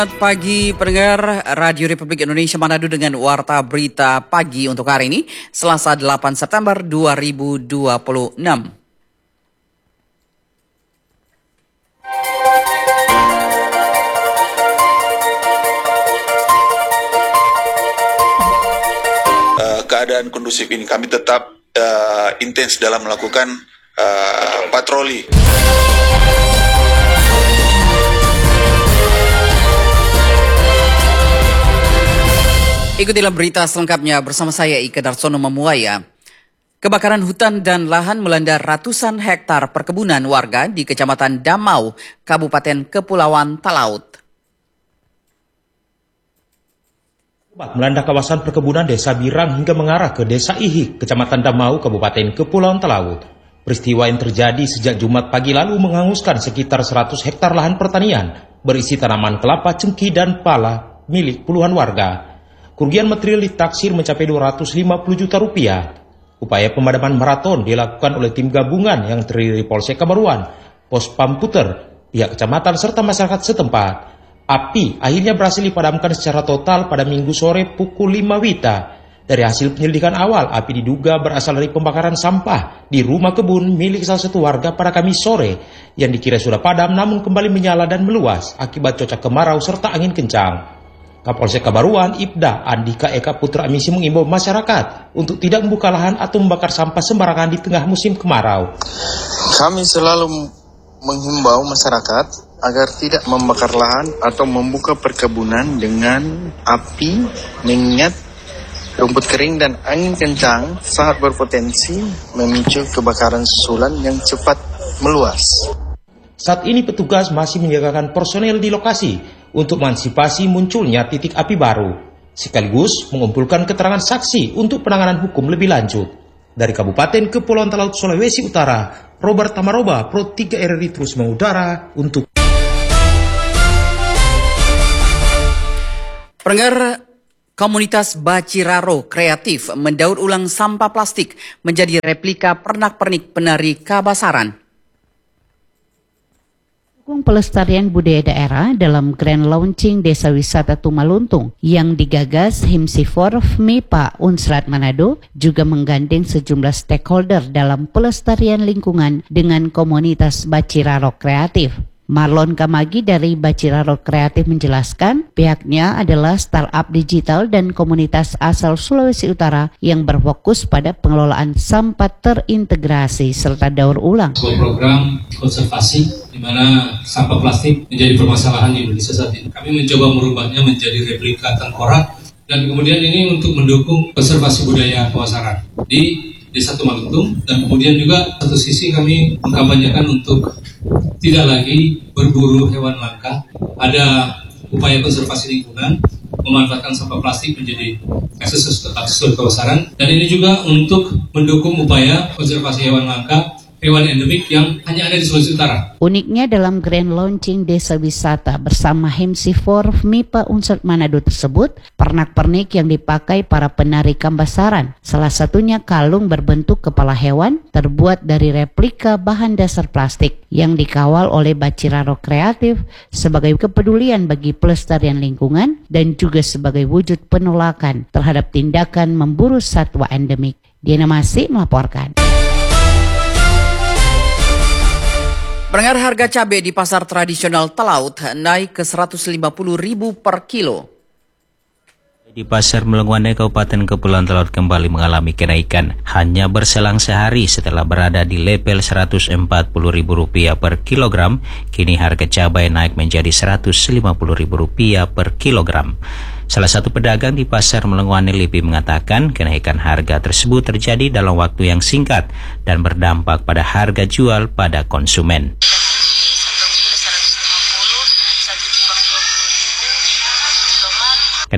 Selamat pagi pendengar Radio Republik Indonesia Manado dengan Warta Berita Pagi untuk hari ini, Selasa 8 September 2026. Keadaan kondusif ini kami tetap intens dalam melakukan patroli. Ikutilah berita selengkapnya bersama saya Ika Darsono Mamuaya. Kebakaran hutan dan lahan melanda ratusan hektar perkebunan warga di Kecamatan Damau, Kabupaten Kepulauan Talaut. Melanda kawasan perkebunan Desa Birang hingga mengarah ke Desa Ihik, Kecamatan Damau, Kabupaten Kepulauan Talaut. Peristiwa yang terjadi sejak Jumat pagi lalu menghanguskan sekitar 100 hektar lahan pertanian berisi tanaman kelapa, cengkih, dan pala milik puluhan warga. Kerugian material ditaksir mencapai 250 juta rupiah. Upaya pemadaman maraton dilakukan oleh tim gabungan yang terdiri dari Polsek Kabaruan, Pos Pamputer, pihak kecamatan, serta masyarakat setempat. Api akhirnya berhasil dipadamkan secara total pada Minggu sore pukul 5 WITA. Dari hasil penyelidikan awal, api diduga berasal dari pembakaran sampah di rumah kebun milik salah satu warga pada Kamis sore yang dikira sudah padam namun kembali menyala dan meluas akibat cuaca kemarau serta angin kencang. Kapolsek Kabaruan, Ibda Andika Eka Putra Amisi mengimbau masyarakat untuk tidak membuka lahan atau membakar sampah sembarangan di tengah musim kemarau. Kami selalu menghimbau masyarakat agar tidak membakar lahan atau membuka perkebunan dengan api, mengingat rumput kering dan angin kencang sangat berpotensi memicu kebakaran susulan yang cepat meluas. Saat ini petugas masih menyiagakan personel di lokasi untuk mengantisipasi munculnya titik api baru, sekaligus mengumpulkan keterangan saksi untuk penanganan hukum lebih lanjut. Dari Kabupaten Kepulauan Talaut, Sulawesi Utara, Robert Tamaroba, Pro 3 RRI terus mengudara untuk... Pendengar, komunitas Baciraro Kreatif mendaur ulang sampah plastik menjadi replika pernak-pernik penari Kabasaran. Pelestarian budaya daerah dalam Grand Launching Desa Wisata Tumaluntung yang digagas Himsifor FMIPA Unsrat Manado juga menggandeng sejumlah stakeholder dalam pelestarian lingkungan dengan komunitas Baciraro Kreatif. Marlon Kamagi dari Baciraro Kreatif menjelaskan pihaknya adalah startup digital dan komunitas asal Sulawesi Utara yang berfokus pada pengelolaan sampah terintegrasi serta daur ulang. Sebuah program konservasi di mana sampah plastik menjadi permasalahan di Indonesia saat ini. Kami mencoba merubahnya menjadi replika tengkorak dan kemudian ini untuk mendukung konservasi budaya Kabasaran di Desa Tumaluntung, dan kemudian juga satu sisi kami mengkampanyekan untuk tidak lagi berburu hewan langka. Ada upaya konservasi lingkungan, memanfaatkan sampah plastik menjadi aksesoris Kabasaran, dan ini juga untuk mendukung upaya konservasi hewan langka, hewan endemik yang hanya ada di Sulawesi Utara. Uniknya dalam Grand Launching Desa Wisata bersama Himsifor FMIPA Unsrat Manado tersebut, pernak-pernik yang dipakai para penari Kabasaran, salah satunya kalung berbentuk kepala hewan terbuat dari replika bahan dasar plastik yang dikawal oleh Baciraro Kreatif sebagai kepedulian bagi pelestarian lingkungan dan juga sebagai wujud penolakan terhadap tindakan memburu satwa endemik. Diana Masih melaporkan. Pendengar, harga cabai di pasar tradisional Talaut naik ke 150.000 per kilo. Di pasar Melengwane, Kabupaten Kepulauan Talaut kembali mengalami kenaikan. Hanya berselang sehari setelah berada di level Rp140.000 per kilogram, kini harga cabai naik menjadi Rp150.000 per kilogram. Salah satu pedagang di pasar Melengwane Lipi mengatakan kenaikan harga tersebut terjadi dalam waktu yang singkat dan berdampak pada harga jual pada konsumen.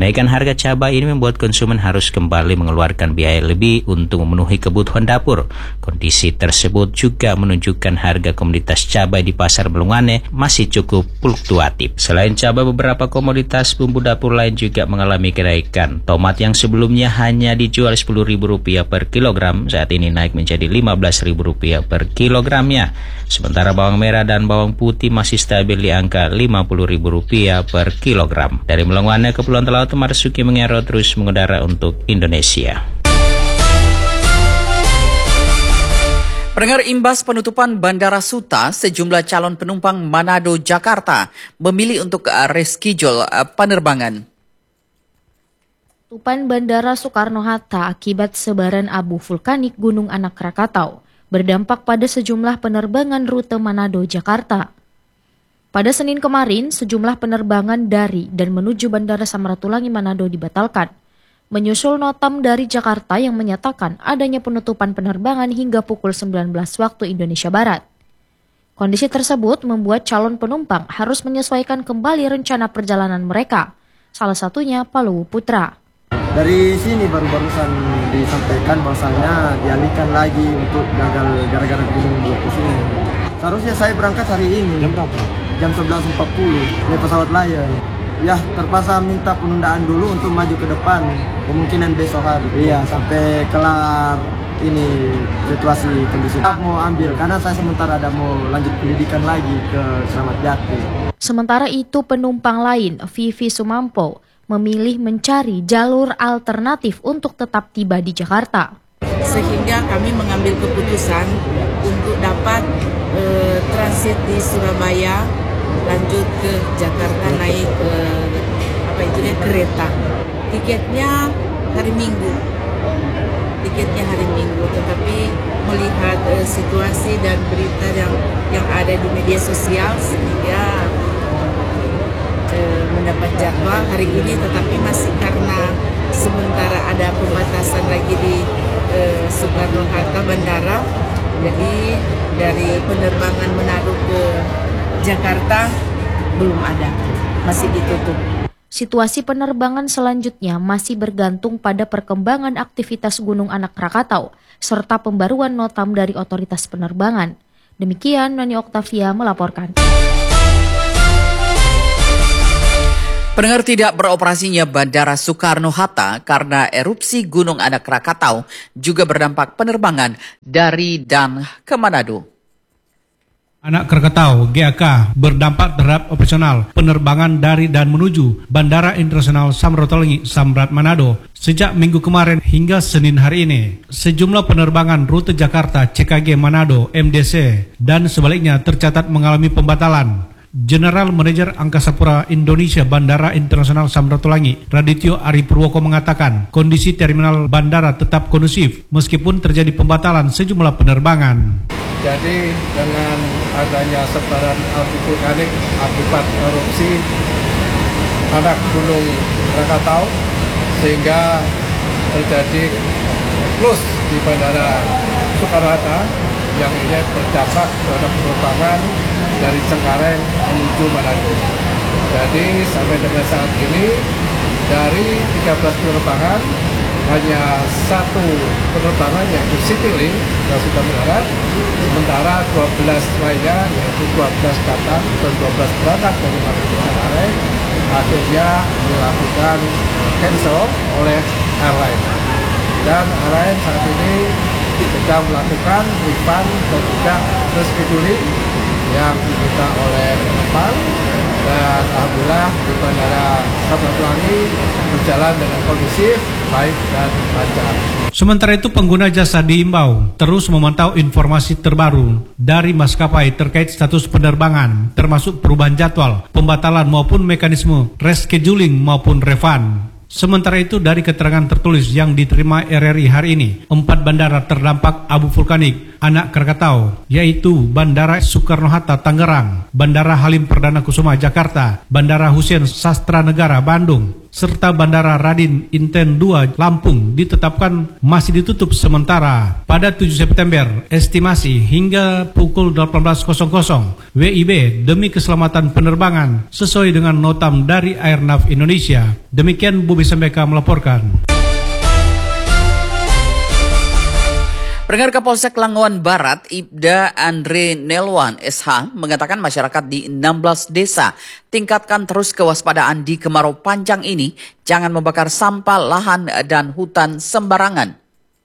Kenaikan harga cabai ini membuat konsumen harus kembali mengeluarkan biaya lebih untuk memenuhi kebutuhan dapur. Kondisi tersebut juga menunjukkan harga komoditas cabai di pasar Belungane masih cukup fluktuatif. Selain cabai, beberapa komoditas bumbu dapur lain juga mengalami kenaikan. Tomat yang sebelumnya hanya dijual Rp10.000 per kilogram, saat ini naik menjadi Rp15.000 per kilogramnya. Sementara bawang merah dan bawang putih masih stabil di angka Rp50.000 per kilogram. Dari Belungane, Kepulauan Talaut, Marsuki Mengero terus mengudara untuk Indonesia. Pendengar, imbas penutupan Bandara Suta, sejumlah calon penumpang Manado, Jakarta memilih untuk reschedule penerbangan. Tutupan Bandara Soekarno-Hatta akibat sebaran abu vulkanik Gunung Anak Krakatau berdampak pada sejumlah penerbangan rute Manado, Jakarta. Pada Senin kemarin, sejumlah penerbangan dari dan menuju Bandara Samratulangi Manado dibatalkan, menyusul notam dari Jakarta yang menyatakan adanya penutupan penerbangan hingga pukul 19 waktu Indonesia Barat. Kondisi tersebut membuat calon penumpang harus menyesuaikan kembali rencana perjalanan mereka, salah satunya Paluwu Putra. Dari sini barusan disampaikan bahwasanya dialihkan lagi untuk gagal gara-gara gunung meletus ini. Seharusnya saya berangkat hari ini. Jam berapa? Jam 11.40 dari pesawat Lion. Ya, terpaksa minta penundaan dulu untuk maju ke depan. Kemungkinan besok hari. Iya, sampai kelar ini situasi kondisi. Saya mau ambil karena saya sementara ada mau lanjut pendidikan lagi ke Kramat Jati. Sementara itu penumpang lain, Vivi Sumampo, memilih mencari jalur alternatif untuk tetap tiba di Jakarta. Sehingga kami mengambil keputusan untuk dapat transit di Surabaya, lanjut ke Jakarta naik kereta. Tiketnya hari Minggu, tetapi melihat situasi dan berita yang ada di media sosial sehingga mendapat jadwal hari ini, tetapi masih karena sementara ada pembatasan lagi di Soekarno-Hatta Bandara, jadi dari penerbangan Manado ke Jakarta belum ada, masih ditutup. Situasi penerbangan selanjutnya masih bergantung pada perkembangan aktivitas Gunung Anak Krakatau serta pembaruan notam dari otoritas penerbangan. Demikian Nani Oktavia melaporkan. Pendengar, tidak beroperasinya Bandara Soekarno-Hatta karena erupsi Gunung Anak Krakatau juga berdampak penerbangan dari dan ke Manado. Anak Krakatau GAK berdampak terhadap operasional penerbangan dari dan menuju Bandara Internasional Samratulangi Samrat Manado sejak minggu kemarin hingga Senin hari ini. Sejumlah penerbangan rute Jakarta CKG Manado MDC dan sebaliknya tercatat mengalami pembatalan. General Manager Angkasa Pura Indonesia Bandara Internasional Samratulangi Radityo Ari Purwoko mengatakan kondisi terminal bandara tetap kondusif meskipun terjadi pembatalan sejumlah penerbangan. Jadi dengan adanya sebaran abu vulkanik akibat erupsi anak Gunung Krakatau sehingga terjadi close di Bandara Soekarno-Hatta yang ini berdampak terhadap penerbangan dari Cengkareng menuju Manado. Jadi sampai dengan saat ini dari 13 penerbangan hanya satu penerbangan yaitu Citylink yang sudah mendarat, sementara 12 lainnya yaitu 12 datang dan 12 berangkat dari Manado Cengkareng akhirnya dilakukan cancel oleh airline. Dan airline saat ini sedang melakukan refund dan juga rescheduling yang diminta oleh penumpang, dan alhamdulillah di Bandara Samratulangi berjalan dengan kondusif, baik dan lancar. Sementara itu pengguna jasa diimbau terus memantau informasi terbaru dari maskapai terkait status penerbangan, termasuk perubahan jadwal, pembatalan maupun mekanisme rescheduling maupun refund. Sementara itu dari keterangan tertulis yang diterima RRI hari ini, 4 bandara terdampak abu vulkanik Anak Krakatau, yaitu Bandara Soekarno-Hatta Tangerang, Bandara Halim Perdana Kusuma Jakarta, Bandara Hussein Sastra Negara Bandung, serta Bandara Radin Inten 2 Lampung ditetapkan masih ditutup sementara pada 7 September, estimasi hingga pukul 18.00 WIB demi keselamatan penerbangan sesuai dengan notam dari Airnav Indonesia. Demikian Bubi Sembeka melaporkan. Pendengar Kapolsek Langowan Barat, Ibda Andre Nelwan SH mengatakan masyarakat di 16 desa tingkatkan terus kewaspadaan di kemarau panjang ini, jangan membakar sampah, lahan, dan hutan sembarangan.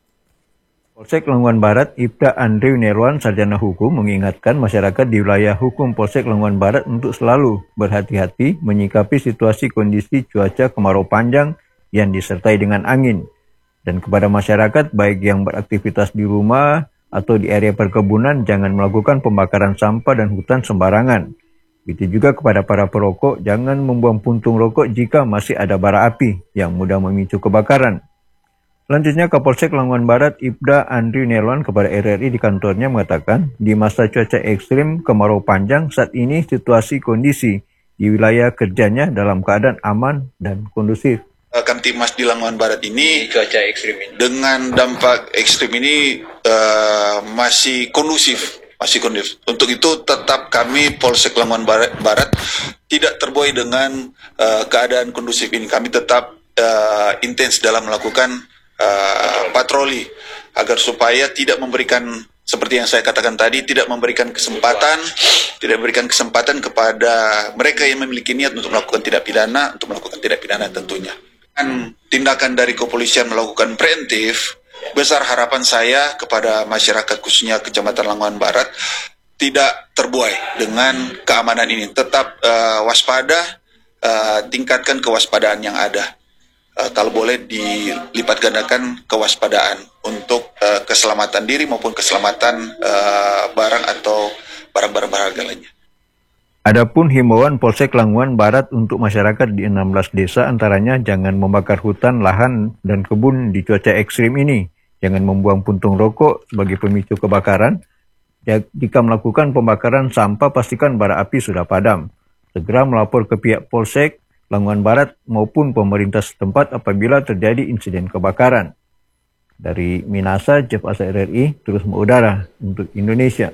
Polsek Langowan Barat, Ibda Andre Nelwan, Sarjana Hukum, mengingatkan masyarakat di wilayah hukum Polsek Langowan Barat untuk selalu berhati-hati menyikapi situasi kondisi cuaca kemarau panjang yang disertai dengan angin. Dan kepada masyarakat baik yang beraktivitas di rumah atau di area perkebunan jangan melakukan pembakaran sampah dan hutan sembarangan. Begitu juga kepada para perokok jangan membuang puntung rokok jika masih ada bara api yang mudah memicu kebakaran. Selanjutnya Kapolsek Langowan Barat Ibda Andri Nelwan kepada RRI di kantornya mengatakan di masa cuaca ekstrim kemarau panjang saat ini situasi kondisi di wilayah kerjanya dalam keadaan aman dan kondusif. Kamtibmas di Langowan Barat ini cuaca ekstrim ini dengan dampak ekstrim ini masih kondusif. Untuk itu tetap kami Polsek Langowan Barat tidak terbuai dengan keadaan kondusif ini. Kami tetap intens dalam melakukan patroli agar supaya tidak memberikan, seperti yang saya katakan tadi, tidak memberikan kesempatan kepada mereka yang memiliki niat untuk melakukan tindak pidana tentunya. Tindakan dari kepolisian melakukan preventif, besar harapan saya kepada masyarakat khususnya Kecamatan Langowan Barat tidak terbuai dengan keamanan ini. Tetap waspada, tingkatkan kewaspadaan yang ada. Kalau boleh dilipat gandakan kewaspadaan untuk keselamatan diri maupun keselamatan barang atau barang-barang berharga lainnya. Adapun himbauan Polsek Langowan Barat untuk masyarakat di 16 desa antaranya jangan membakar hutan, lahan, dan kebun di cuaca ekstrim ini. Jangan membuang puntung rokok sebagai pemicu kebakaran. Jika melakukan pembakaran sampah, pastikan bara api sudah padam. Segera melapor ke pihak Polsek Langowan Barat maupun pemerintah setempat apabila terjadi insiden kebakaran. Dari Minasa, Jeff Asa RRI, terus mengudara untuk Indonesia.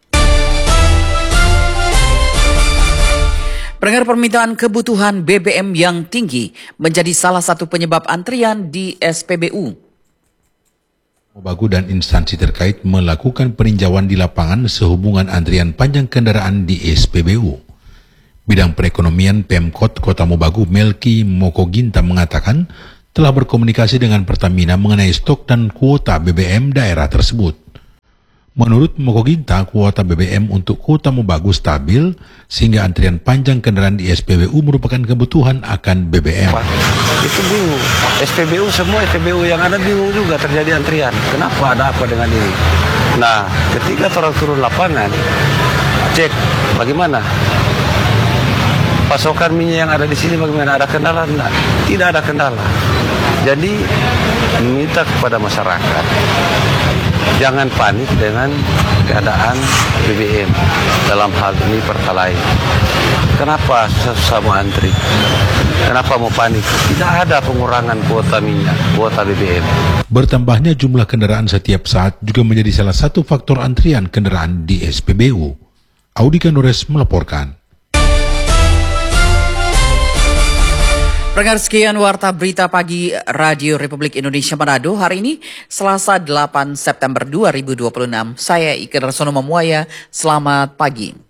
Pendengar, permintaan kebutuhan BBM yang tinggi menjadi salah satu penyebab antrian di SPBU. Mobagu dan instansi terkait melakukan peninjauan di lapangan sehubungan antrian panjang kendaraan di SPBU. Bidang perekonomian Pemkot Kota Mobagu Melki Mokoginta mengatakan telah berkomunikasi dengan Pertamina mengenai stok dan kuota BBM daerah tersebut. Menurut Mokoginta, kuota BBM untuk Kota Mobagu stabil sehingga antrian panjang kendaraan di SPBU merupakan kebutuhan akan BBM. Itu bingung. SPBU, semua SPBU yang ada bingung juga terjadi antrian. Kenapa, ada apa dengan ini? Nah, ketika orang turun lapangan, cek bagaimana pasokan minyak yang ada di sini, bagaimana, ada kendala? Enggak, tidak ada kendala. Jadi meminta kepada masyarakat jangan panik dengan keadaan BBM dalam hal ini Pertalite. Kenapa susah mau antri? Kenapa mau panik? Tidak ada pengurangan kuota minyak, kuota BBM. Bertambahnya jumlah kendaraan setiap saat juga menjadi salah satu faktor antrian kendaraan di SPBU. Audika Nures melaporkan. Pendengar, sekian Warta Berita Pagi Radio Republik Indonesia Manado hari ini, Selasa 8 September 2026. Saya Ike Darsono Mamuaya, selamat pagi.